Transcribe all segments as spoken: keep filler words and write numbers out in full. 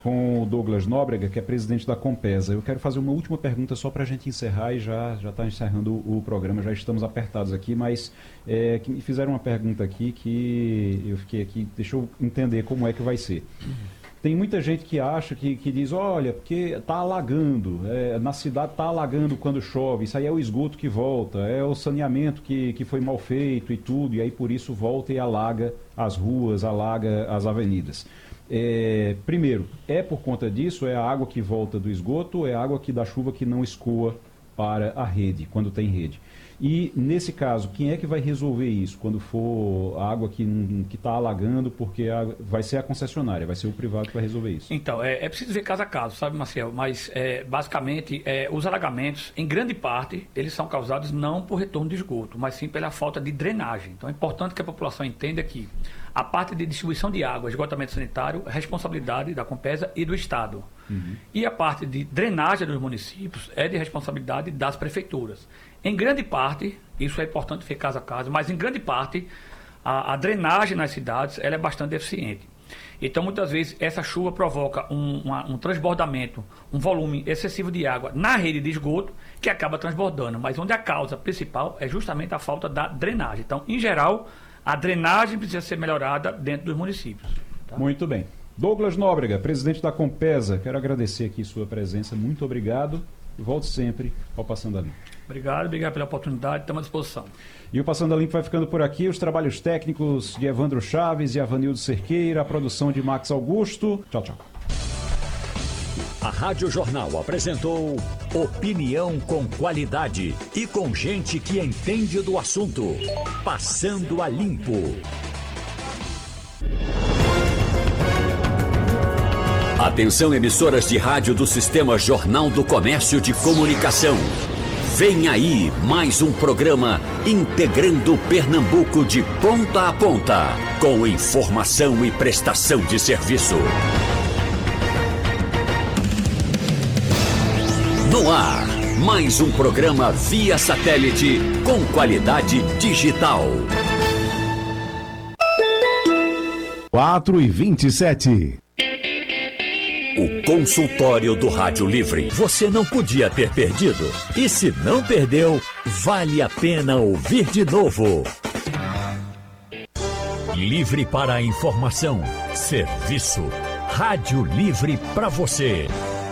Com o Douglas Nóbrega, que é presidente da Compesa. Eu quero fazer uma última pergunta só para a gente encerrar e já já está encerrando o, o programa, já estamos apertados aqui, mas é, que me fizeram uma pergunta aqui que eu fiquei aqui, deixa eu entender como é que vai ser. Tem muita gente que acha, que, que diz, olha, porque está alagando, é, na cidade está alagando quando chove, isso aí é o esgoto que volta, é o saneamento que, que foi mal feito e tudo, e aí por isso volta e alaga as ruas, alaga as avenidas. É, primeiro, é por conta disso, é a água que volta do esgoto, ou é a água que da chuva que não escoa para a rede, quando tem rede. E, nesse caso, quem é que vai resolver isso quando for a água que está alagando, porque a, vai ser a concessionária, vai ser o privado que vai resolver isso? Então, é, é preciso ver caso a caso, sabe, Maciel? Mas, é, basicamente, é, os alagamentos, em grande parte, eles são causados não por retorno de esgoto, mas sim pela falta de drenagem. Então, é importante que a população entenda que a parte de distribuição de água, esgotamento sanitário, é responsabilidade da Compesa e do Estado. Uhum. E a parte de drenagem dos municípios é de responsabilidade das prefeituras. Em grande parte, isso é importante ver caso a caso, mas em grande parte, a, a drenagem nas cidades ela é bastante eficiente. Então, muitas vezes, essa chuva provoca um, uma, um transbordamento, um volume excessivo de água na rede de esgoto, que acaba transbordando. Mas onde a causa principal é justamente a falta da drenagem. Então, em geral, a drenagem precisa ser melhorada dentro dos municípios. Tá? Muito bem. Douglas Nóbrega, presidente da Compesa, quero agradecer aqui sua presença. Muito obrigado. E volte sempre ao Passando a Limpo. Obrigado, obrigado pela oportunidade, estamos à disposição. E o Passando a Limpo vai ficando por aqui. Os trabalhos técnicos de Evandro Chaves e Avanildo Cerqueira, a produção de Max Augusto. Tchau, tchau. A Rádio Jornal apresentou opinião com qualidade e com gente que entende do assunto. Passando a Limpo. Atenção, emissoras de rádio do Sistema Jornal do Comércio de Comunicação. Vem aí mais um programa integrando Pernambuco de ponta a ponta, com informação e prestação de serviço. No ar, mais um programa via satélite com qualidade digital. quatro e vinte e sete. O consultório do Rádio Livre. Você não podia ter perdido. E se não perdeu, vale a pena ouvir de novo. Livre para a informação, serviço. Rádio Livre para você.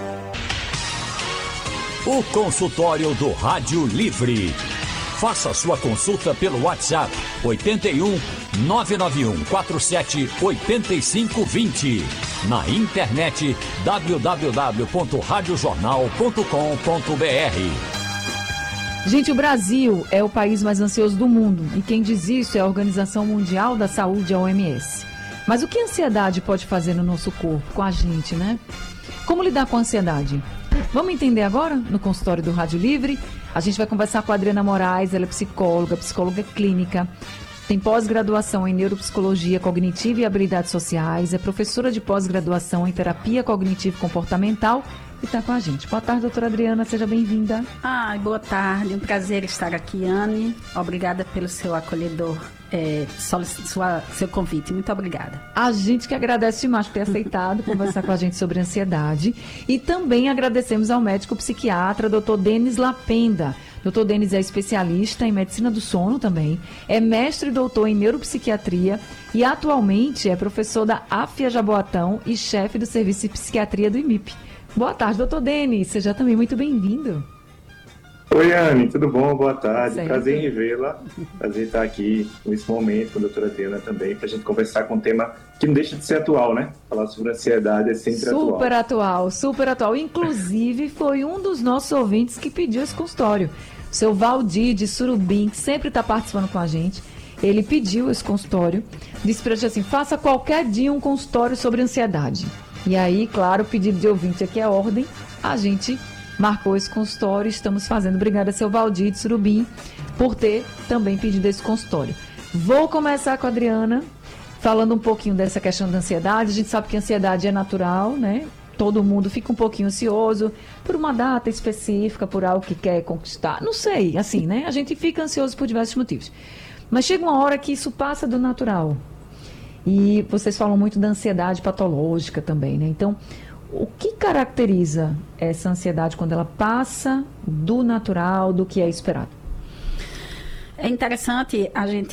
O consultório do Rádio Livre. Faça sua consulta pelo WhatsApp oito um nove nove um quatro sete oito cinco dois zero. Na internet w w w ponto rádio jornal ponto com ponto b r. Gente, o Brasil é o país mais ansioso do mundo e quem diz isso é a Organização Mundial da Saúde, a O M S. Mas o que a ansiedade pode fazer no nosso corpo, com a gente, né? Como lidar com a ansiedade? Vamos entender agora no consultório do Rádio Livre. A gente vai conversar com a Adriana Moraes, ela é psicóloga, psicóloga clínica, tem pós-graduação em neuropsicologia cognitiva e habilidades sociais, é professora de pós-graduação em terapia cognitivo-comportamental e está com a gente. Boa tarde, doutora Adriana, seja bem-vinda. Ai, boa tarde, um prazer estar aqui, Anne. Obrigada pelo seu acolhedor, é, sua, seu convite, muito obrigada. A gente que agradece demais por ter aceitado conversar com a gente sobre ansiedade e também agradecemos ao médico psiquiatra, doutor Denis Lapenda. doutor Denis é especialista em medicina do sono também, é mestre e doutor em neuropsiquiatria e atualmente é professor da Áfia Jaboatão e chefe do serviço de psiquiatria do I M I P. Boa tarde, doutor Denis, seja também muito bem-vindo. Oi, Anne, tudo bom? Boa tarde, certo. Prazer em revê-la, prazer estar aqui nesse momento com a doutora Adriana também, para a gente conversar com um tema que não deixa de ser atual, né? Falar sobre ansiedade é sempre super atual. Super atual, super atual. Inclusive, foi um dos nossos ouvintes que pediu esse consultório. O seu Valdir de Surubim, que sempre está participando com a gente, ele pediu esse consultório, disse pra gente assim, faça qualquer dia um consultório sobre ansiedade. E aí, claro, o pedido de ouvinte aqui é ordem, a gente marcou esse consultório, estamos fazendo. Obrigada, seu Valdir de Surubim, por ter também pedido esse consultório. Vou começar com a Adriana, falando um pouquinho dessa questão da ansiedade. A gente sabe que a ansiedade é natural, né? Todo mundo fica um pouquinho ansioso por uma data específica, por algo que quer conquistar. Não sei, assim, né? A gente fica ansioso por diversos motivos. Mas chega uma hora que isso passa do natural. E vocês falam muito da ansiedade patológica também, né? Então, O que caracteriza essa ansiedade quando ela passa do natural, do que é esperado? É interessante a gente